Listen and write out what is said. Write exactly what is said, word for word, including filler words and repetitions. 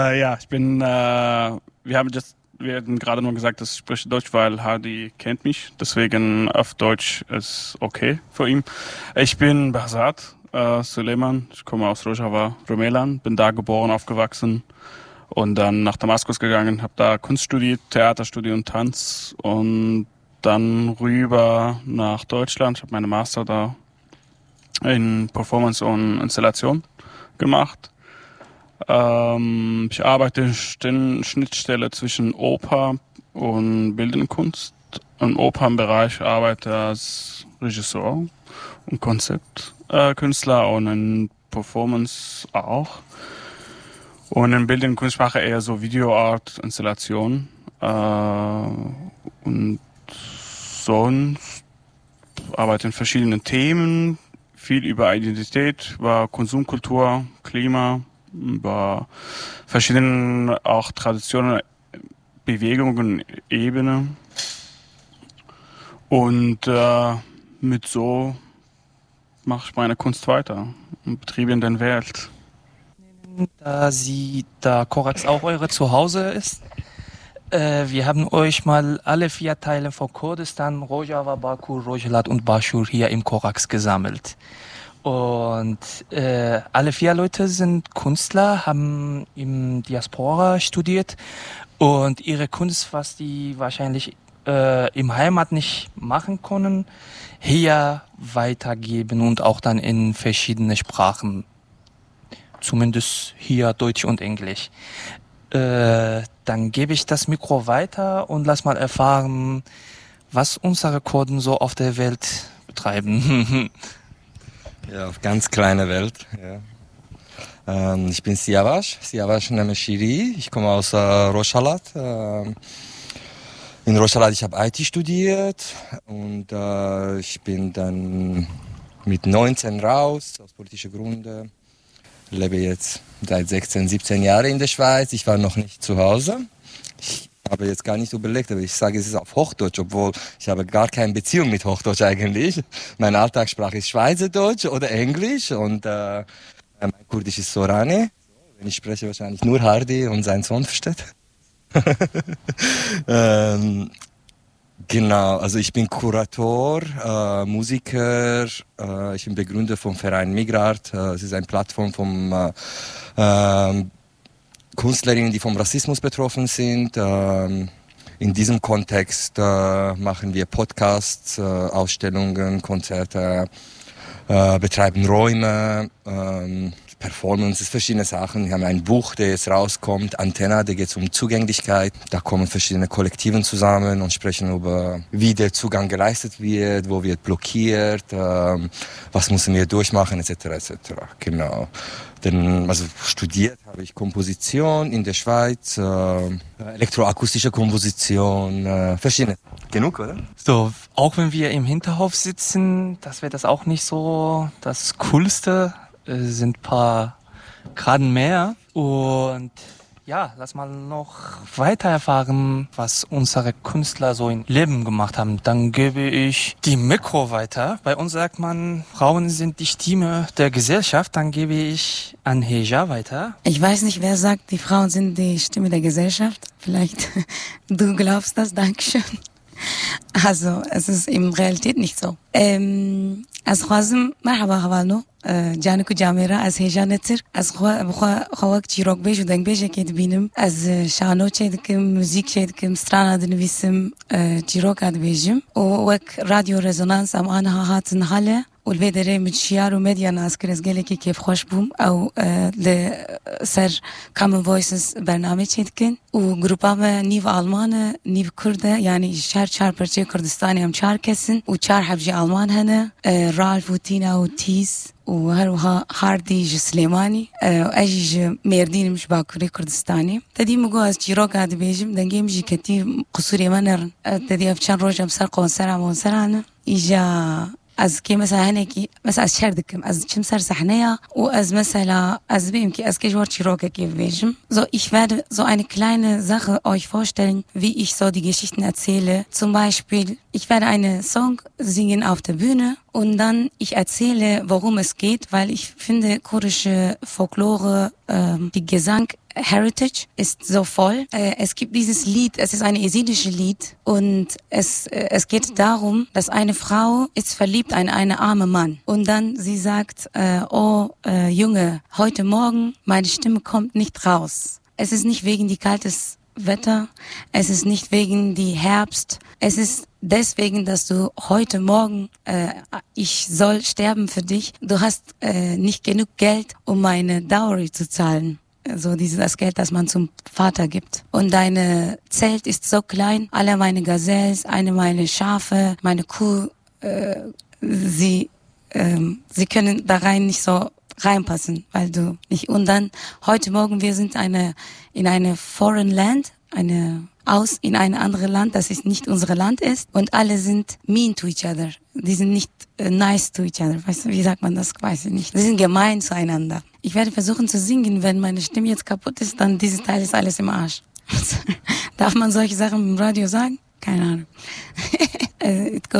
Äh, ja, ich bin, äh, wir haben just, wir hatten gerade nur gesagt, dass ich spreche Deutsch, weil Hardy kennt mich. Deswegen auf Deutsch ist okay für ihn. Ich bin Behzad äh, Suleiman. Ich komme aus Rojava, Rumelan. Bin da geboren, aufgewachsen und dann nach Damaskus gegangen. Habe da Kunst studiert, Theater studiert und Tanz und dann rüber nach Deutschland. Ich habe meine Master da in Performance und Installation gemacht. Ähm, ich arbeite in Schnittstelle zwischen Oper und Bildende Kunst. Im Opernbereich arbeite ich als Regisseur und Konzeptkünstler äh, und in Performance auch. Und in Bildende Kunst mache ich eher so Videoart, Installation. Äh, und sonst arbeite in verschiedenen Themen, viel über Identität, über Konsumkultur, Klima, über verschiedene auch Traditionen, Bewegungen, Ebenen. Und äh, mit so mache ich meine Kunst weiter und betriebe in der Welt. Da Sie, da Korax auch eure Zuhause ist, äh, wir haben euch mal alle vier Teile von Kurdistan, Rojava, Baku, Rojhelat und Bashur hier im Korax gesammelt. Und äh, alle vier Leute sind Künstler, haben im Diaspora studiert und ihre Kunst, was die wahrscheinlich äh, im Heimat nicht machen können, hier weitergeben und auch dann in verschiedene Sprachen, zumindest hier Deutsch und Englisch. Äh, dann gebe ich das Mikro weiter und lass mal erfahren, was unsere Kurden so auf der Welt betreiben. Ja, auf ganz kleine Welt. Ja. Ähm, ich bin Siavash, Siavash Nemeshiri. Ich komme aus äh, Rojhelat. Ähm, in Rojhelat, ich habe I T studiert und äh, ich bin dann mit neunzehn raus, aus politischen Gründen. Lebe jetzt seit sechzehn, siebzehn Jahren in der Schweiz. Ich war noch nicht zu Hause. Ich habe jetzt gar nicht überlegt, aber ich sage, es ist auf Hochdeutsch, obwohl ich habe gar keine Beziehung mit Hochdeutsch eigentlich. Meine Alltagssprache ist Schweizerdeutsch oder Englisch und äh, mein Kurdisch ist Sorani. Wenn ich spreche, wahrscheinlich nur Hardy und sein Sohn versteht. ähm, genau, also ich bin Kurator, äh, Musiker, äh, ich bin Begründer vom Verein Migrart. Äh, es ist eine Plattform vom äh, äh, Künstlerinnen, die vom Rassismus betroffen sind. Ähm, in diesem Kontext äh, machen wir Podcasts, äh, Ausstellungen, Konzerte, äh, betreiben Räume, ähm, Performances, verschiedene Sachen. Wir haben ein Buch, das jetzt rauskommt, Antenna, da geht es um Zugänglichkeit. Da kommen verschiedene Kollektiven zusammen und sprechen über, wie der Zugang geleistet wird, wo wird blockiert, ähm, was müssen wir durchmachen, et cetera et cetera. Genau. Denn, also studiert habe ich Komposition in der Schweiz, äh, elektroakustische Komposition, äh, verschiedene. Genug, oder? So, auch wenn wir im Hinterhof sitzen, das wäre das auch nicht so das Coolste. Es sind ein paar Graden mehr und ja, lass mal noch weiter erfahren, was unsere Künstler so im Leben gemacht haben. Dann gebe ich die Mikro weiter. Bei uns sagt man, Frauen sind die Stimme der Gesellschaft. Dann gebe ich an Heja weiter. Ich weiß nicht, wer sagt, die Frauen sind die Stimme der Gesellschaft. Vielleicht du glaubst das, Dankeschön. Also, es ist in Realität nicht so. Ähm, از خوازم مرحبا خوالنو جانکو جاميرا از هیجان نتر از خوا بخوا خواک چیروک بیش و دنگ بیش اکید بینم از شانو چه دکم موزیک چه دکم سترانا دنویسم چیروک اد بیشم و وک رادیو رزونانس ام آنها هاتن حاله والبدري من شيار وميديا ناس كرزجلكي كيف خوش بوم او لسر كامن فويسز برنامج هيدكن وجروبا ما نيف ألمانة نيف كردة يعني شهر شهر برشة كردستاني هم شهر كسن وشهر حبجي ألمان هنا رالف وتينا وتيس وهروها هاردي سليماني أجي ميردين مش باكوري كردستاني تدي مجوز جيروك هاد بيجم دنجي مجي كتير قصوري منر تدي أفشان روجا بسر قونسر عمونسر أنا إجا از کی مثلا هنگی مثلا از شهر دکم از چیم سر صحنه و از مثلا از بیم کی از کجور چیروکه کی ویجم so ich werde so eine kleine Sache euch vorstellen, wie ich so die Geschichten erzähle. Zum Beispiel, ich werde einen Song singen auf der Bühne und dann ich erzähle, worum es geht, weil ich finde kurdische Folklore, ähm, die Gesang Heritage ist so voll. Äh, es gibt dieses Lied, es ist ein jesidische Lied und es, äh, es geht darum, dass eine Frau ist verliebt in einen armen Mann und dann sie sagt, äh, oh äh, Junge, heute Morgen, meine Stimme kommt nicht raus. Es ist nicht wegen die kaltes Wetter, es ist nicht wegen die Herbst, es ist deswegen, dass du heute Morgen, äh, ich soll sterben für dich, du hast äh, nicht genug Geld, um meine Dowry zu zahlen. So dieses das Geld, das man zum Vater gibt. Und deine Zelt ist so klein, alle meine Gazelles, eine meine Schafe, meine Kuh, äh, sie, ähm, sie können da rein nicht so reinpassen, weil du nicht. Und dann heute Morgen, wir sind eine in eine Foreign Land, eine aus in ein anderes Land, das ist nicht unser Land ist, und alle sind mean to each other. Die sind nicht äh, nice to each other. Weißt du, wie sagt man das? Weiß ich nicht. Sie sind gemein zueinander. Ich werde versuchen zu singen, wenn meine Stimme jetzt kaputt ist, dann dieses Teil ist alles im Arsch. Darf man solche Sachen im Radio sagen? Keine Ahnung. It goes